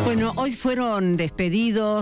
Bueno, hoy fueron despedido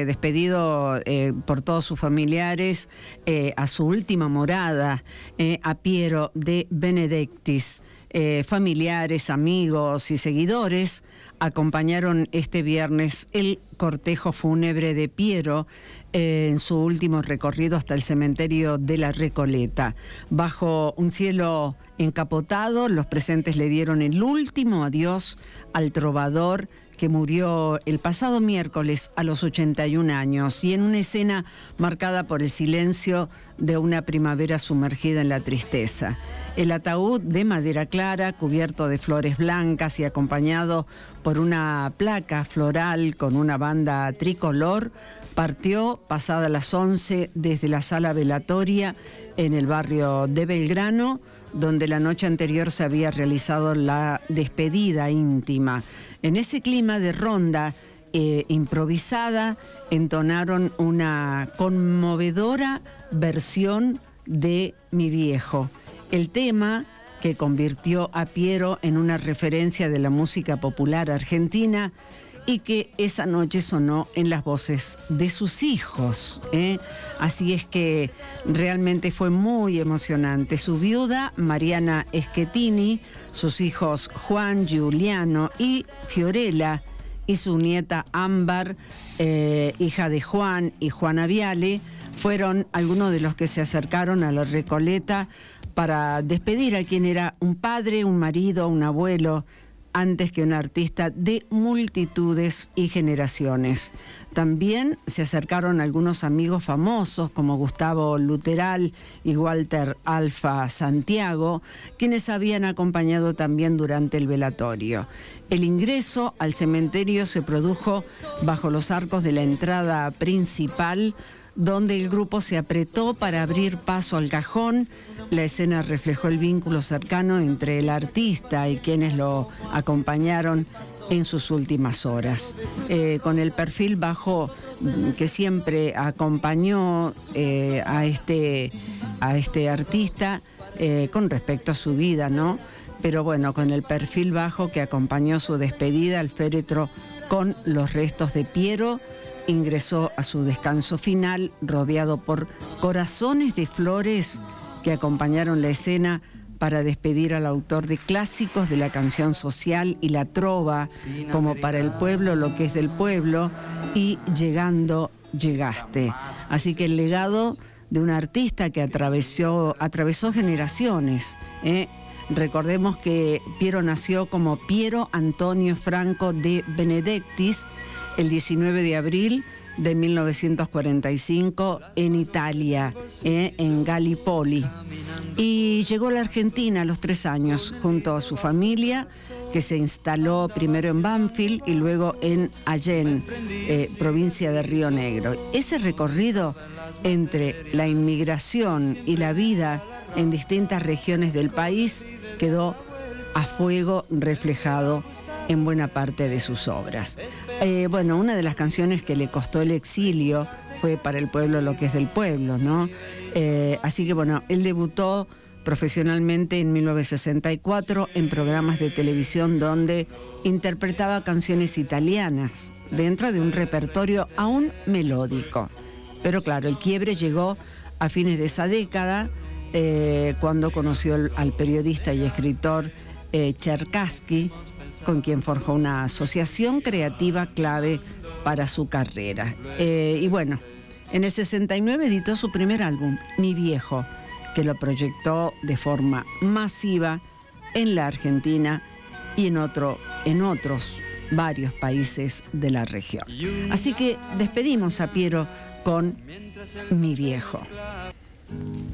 por todos sus familiares a su última morada, a Piero de Benedictis. Familiares, amigos y seguidores acompañaron este viernes el cortejo fúnebre de Piero en su último recorrido hasta el cementerio de la Recoleta. Bajo un cielo encapotado, los presentes le dieron el último adiós al trovador que murió el pasado miércoles a los 81 años, y en una escena marcada por el silencio de una primavera sumergida en la tristeza. El ataúd de madera clara, cubierto de flores blancas y acompañado por una placa floral con una banda tricolor, partió pasada las 11 desde la sala velatoria en el barrio de Belgrano, donde la noche anterior se había realizado la despedida íntima. En ese clima de ronda improvisada, entonaron una conmovedora versión de Mi Viejo, el tema que convirtió a Piero en una referencia de la música popular argentina y que esa noche sonó en las voces de sus hijos. Así es que realmente fue muy emocionante. Su viuda, Mariana Schettini, sus hijos Juan, Giuliano y Fiorella, y su nieta Ámbar, hija de Juan y Juana Viale, fueron algunos de los que se acercaron a la Recoleta para despedir a quien era un padre, un marido, un abuelo, antes que un artista de multitudes y generaciones. También se acercaron algunos amigos famosos como Gustavo Luteral y Walter Alfa Santiago, quienes habían acompañado también durante el velatorio. El ingreso al cementerio se produjo bajo los arcos de la entrada principal, donde el grupo se apretó para abrir paso al cajón. La escena reflejó el vínculo cercano entre el artista y quienes lo acompañaron en sus últimas horas. Con el perfil bajo que siempre acompañó a este artista con respecto a su vida, ¿no? Pero bueno, con el perfil bajo que acompañó su despedida, el féretro con los restos de Piero ingresó a su descanso final rodeado por corazones de flores que acompañaron la escena para despedir al autor de clásicos de la canción social y la trova, como Para el pueblo lo que es del pueblo y Llegando llegaste. Así que el legado de un artista que atravesó generaciones. Recordemos que Piero nació como Piero Antonio Franco de Benedictis el 19 de abril de 1945 en Italia, en Gallipoli. Y llegó a la Argentina a los 3 años junto a su familia, que se instaló primero en Banfield y luego en Allén, provincia de Río Negro. Ese recorrido entre la inmigración y la vida en distintas regiones del país quedó a fuego reflejado en buena parte de sus obras. Bueno, una de las canciones que le costó el exilio fue Para el pueblo lo que es del pueblo, ¿no? Así que bueno, él debutó profesionalmente en 1964 en programas de televisión donde interpretaba canciones italianas dentro de un repertorio aún melódico. Pero claro, el quiebre llegó a fines de esa década, cuando conoció al periodista y escritor Cherkassky, con quien forjó una asociación creativa clave para su carrera. Y bueno, en el 69 editó su primer álbum, Mi Viejo, que lo proyectó de forma masiva en la Argentina y en otros varios países de la región. Así que despedimos a Piero con Mi Viejo.